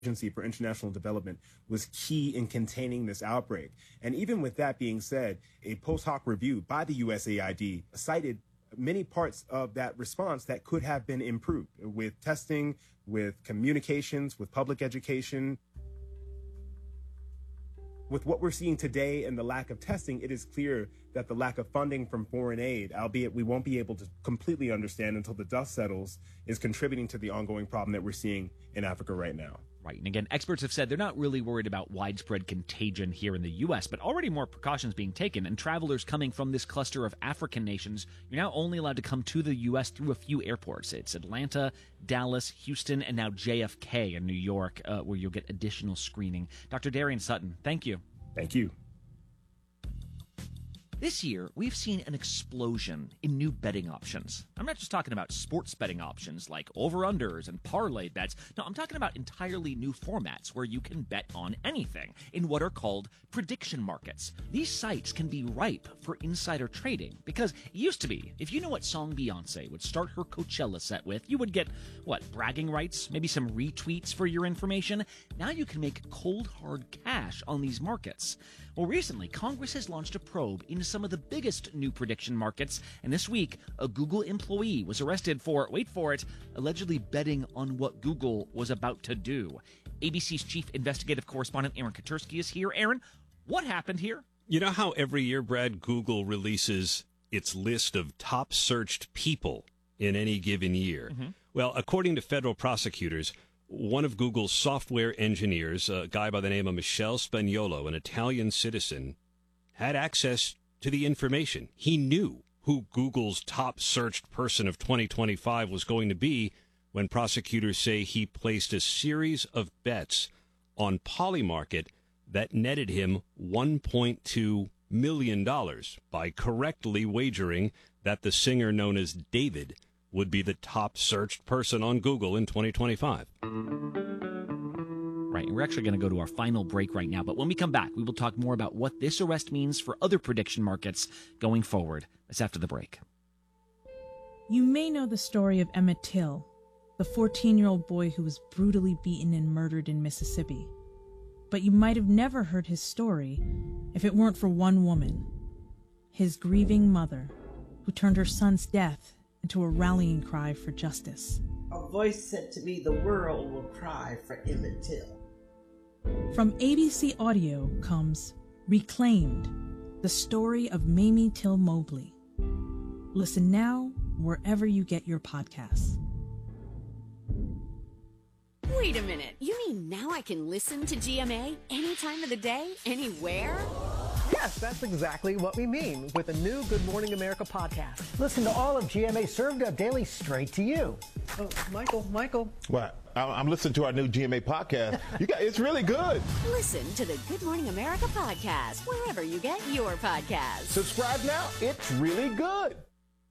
Agency for International Development was key in containing this outbreak. And even with that being said, a post hoc review by the USAID cited many parts of that response that could have been improved with testing, with communications, with public education. With what we're seeing today and the lack of testing, it is clear that the lack of funding from foreign aid, albeit we won't be able to completely understand until the dust settles, is contributing to the ongoing problem that we're seeing in Africa right now. Right. And again, experts have said they're not really worried about widespread contagion here in the U.S., but already more precautions being taken. And travelers coming from this cluster of African nations, you're now only allowed to come to the U.S. through a few airports. It's Atlanta, Dallas, Houston, and now JFK in New York, where you'll get additional screening. Dr. Darian Sutton, thank you. Thank you. This year, we've seen an explosion in new betting options. I'm not just talking about sports betting options like over-unders and parlay bets. No, I'm talking about entirely new formats where you can bet on anything in what are called prediction markets. These sites can be ripe for insider trading because it used to be, if you know what song Beyonce would start her Coachella set with, you would get, bragging rights, maybe some retweets for your information. Now you can make cold, hard cash on these markets. Well, recently, Congress has launched a probe into some of the biggest new prediction markets, and this week, a Google employee was arrested for, wait for it, allegedly betting on what Google was about to do. ABC's chief investigative correspondent Aaron Katersky is here. Aaron, what happened here? You know how every year, Brad, Google releases its list of top searched people in any given year? Mm-hmm. Well, according to federal prosecutors, one of Google's software engineers, a guy by the name of Michele Spagnolo, an Italian citizen, had access to the information. He knew who Google's top searched person of 2025 was going to be when prosecutors say he placed a series of bets on Polymarket that netted him $1.2 million by correctly wagering that the singer known as David would be the top searched person on Google in 2025. Right, and we're actually going to go to our final break right now, but when we come back, we will talk more about what this arrest means for other prediction markets going forward. That's after the break. You may know the story of Emmett Till, the 14-year-old boy who was brutally beaten and murdered in Mississippi. But you might have never heard his story if it weren't for one woman, his grieving mother, who turned her son's death into a rallying cry for justice. A voice said to me, the world will cry for Emmett Till. From ABC Audio comes Reclaimed, the story of Mamie Till Mobley. Listen now wherever you get your podcasts. Wait a minute. You mean now I can listen to GMA any time of the day, anywhere? Yes, that's exactly what we mean with the new Good Morning America podcast. Listen to all of GMA served up daily straight to you. Michael. What? I'm listening to our new GMA podcast. It's really good. Listen to the Good Morning America podcast wherever you get your podcasts. Subscribe now. It's really good.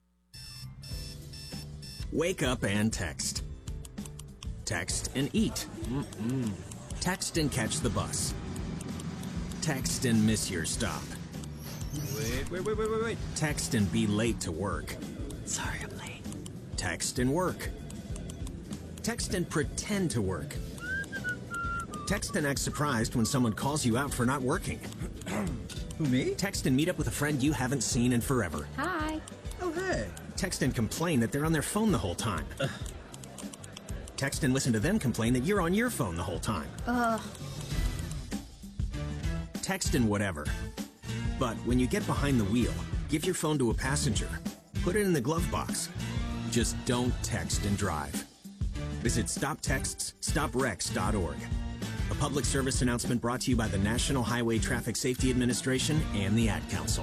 Wake up and text. Text and eat. Text and catch the bus. Text and miss your stop. Wait. Text and be late to work. Sorry, I'm late. Text and work. Text and pretend to work. Text and act surprised when someone calls you out for not working. Who, me? Text and meet up with a friend you haven't seen in forever. Hi. Oh, hey. Text and complain that they're on their phone the whole time. Text and listen to them complain that you're on your phone the whole time. Text and whatever. But when you get behind the wheel, give your phone to a passenger. Put it in the glove box. Just don't text and drive. Visit StopTextsStopWrecks.org. A public service announcement brought to you by the National Highway Traffic Safety Administration and the Ad Council.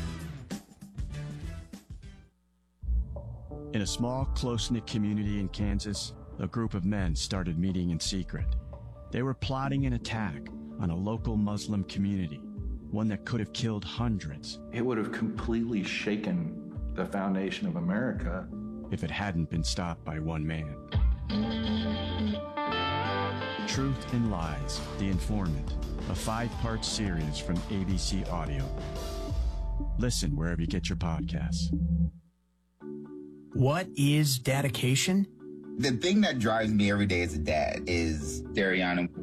In a small, close-knit community in Kansas, a group of men started meeting in secret. They were plotting an attack on a local Muslim community, one that could have killed hundreds. It would have completely shaken the foundation of America if it hadn't been stopped by one man. Truth and Lies, The Informant, a 5-part series from ABC Audio. Listen wherever you get your podcasts. What is dedication? The thing that drives me every day as a dad is Dariana.